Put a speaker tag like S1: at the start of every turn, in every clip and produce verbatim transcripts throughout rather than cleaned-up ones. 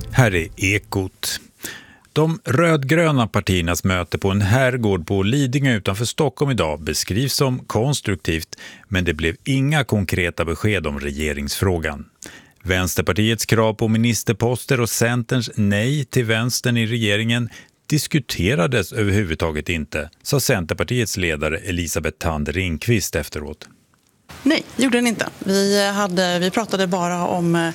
S1: Här är Ekot. De rödgröna partiernas möte på en herrgård på Lidingö utanför Stockholm idag beskrivs som konstruktivt, men det blev inga konkreta besked om regeringsfrågan. Vänsterpartiets krav på ministerposter och Centerns nej till vänstern i regeringen diskuterades överhuvudtaget inte, sa Centerpartiets ledare Elisabeth Thand Ringqvist efteråt.
S2: Nej, gjorde den inte. Vi, hade, vi pratade bara om eh,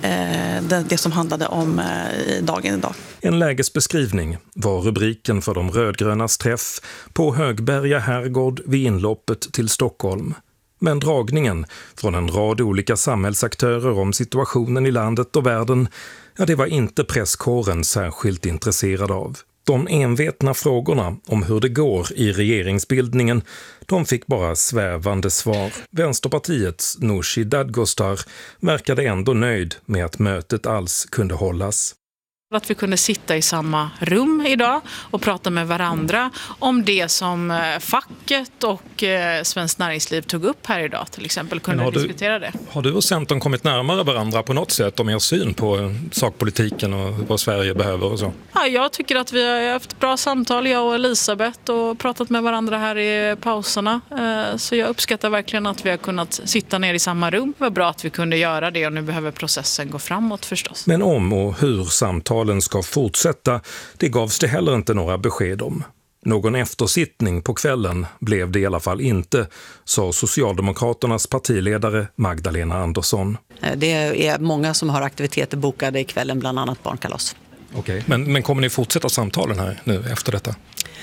S2: det, det som handlade om eh, dagen idag.
S3: En lägesbeskrivning var rubriken för de rödgrönas träff på Högberga herrgård vid inloppet till Stockholm. Men dragningen från en rad olika samhällsaktörer om situationen i landet och världen, ja, det var inte presskåren särskilt intresserad av. De envetna frågorna om hur det går i regeringsbildningen, de fick bara svävande svar. Vänsterpartiets Nooshi Dadgostar verkade ändå nöjd med att mötet alls kunde hållas.
S4: Att vi kunde sitta i samma rum idag och prata med varandra om det som facket och Svenskt Näringsliv tog upp här idag till exempel. Kunde
S3: har du,
S4: diskutera det.
S3: Har du och Centern kommit närmare varandra på något sätt om er syn på sakpolitiken och vad Sverige behöver och så?
S4: Ja, jag tycker att vi har haft bra samtal, jag och Elisabeth, och pratat med varandra här i pauserna. Så jag uppskattar verkligen att vi har kunnat sitta ner i samma rum. Det var bra att vi kunde göra det och nu behöver processen gå framåt förstås.
S3: Men om och hur samtal ska fortsätta, det gavs det heller inte några besked om. Någon eftersittning på kvällen blev det i alla fall inte, sa Socialdemokraternas partiledare Magdalena Andersson.
S5: Det är många som har aktiviteter bokade i kvällen, bland annat barnkalas.
S3: Okej, men, men kommer ni fortsätta samtalen här nu efter detta?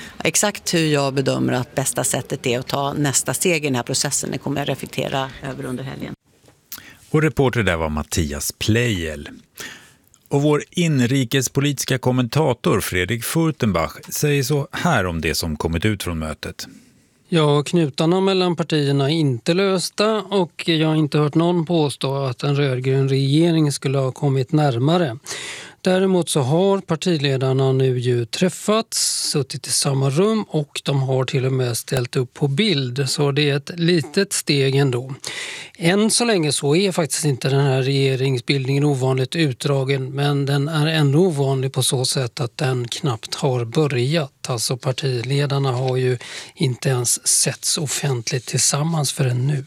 S5: Exakt hur jag bedömer att bästa sättet är att ta nästa steg i den här processen, det kommer jag reflektera över under helgen.
S1: Och reporter där var Mattias Pleijel. Och vår inrikespolitiska kommentator Fredrik Furtenbach säger så här om det som kommit ut från mötet.
S6: Ja, knutarna mellan partierna är inte lösta och jag har inte hört någon påstå att en rödgrön regering skulle ha kommit närmare. Däremot så har partiledarna nu ju träffats, suttit i samma rum och de har till och med ställt upp på bild. Så det är ett litet steg ändå. Än så länge så är faktiskt inte den här regeringsbildningen ovanligt utdragen, men den är ändå ovanlig på så sätt att den knappt har börjat. Alltså partiledarna har ju inte ens setts offentligt tillsammans förrän nu.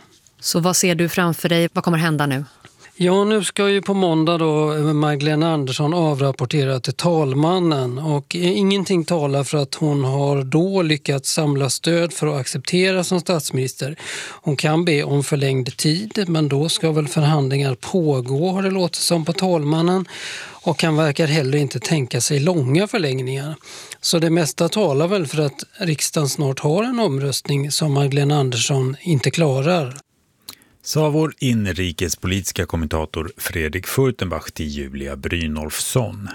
S7: Så vad ser du framför dig? Vad kommer hända nu?
S6: Ja, nu ska ju på måndag då Magdalena Andersson avrapportera till talmannen och ingenting talar för att hon har då lyckats samla stöd för att acceptera som statsminister. Hon kan be om förlängd tid, men då ska väl förhandlingar pågå, har det låtit som på talmannen, och han verkar heller inte tänka sig långa förlängningar. Så det mesta talar väl för att riksdagen snart har en omröstning som Magdalena Andersson inte klarar.
S1: Sa vår inrikespolitiska kommentator Fredrik Furtenbach till Julia Brynolfsson.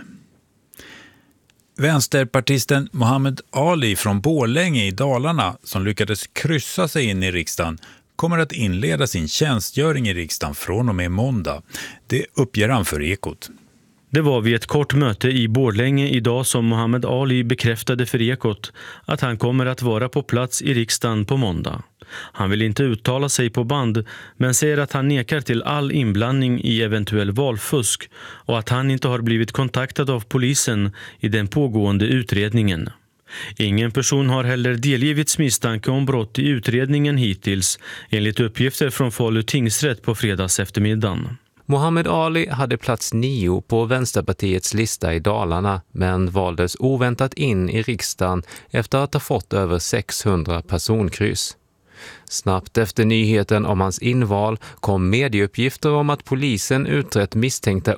S1: Vänsterpartisten Mohammed Ali från Borlänge i Dalarna, som lyckades kryssa sig in i riksdagen, kommer att inleda sin tjänstgöring i riksdagen från och med måndag. Det uppger han för Ekot.
S8: Det var vid ett kort möte i Borlänge idag som Mohammed Ali bekräftade för Ekot att han kommer att vara på plats i riksdagen på måndag. Han vill inte uttala sig på band, men säger att han nekar till all inblandning i eventuell valfusk och att han inte har blivit kontaktad av polisen i den pågående utredningen. Ingen person har heller delgivits misstanke om brott i utredningen hittills, enligt uppgifter från Falu tingsrätt på fredags eftermiddagen.
S9: Mohammed Ali hade plats nio på Vänsterpartiets lista i Dalarna, men valdes oväntat in i riksdagen efter att ha fått över sexhundra personkryss. Snabbt efter nyheten om hans inval kom medieuppgifter om att polisen utrett misstänkta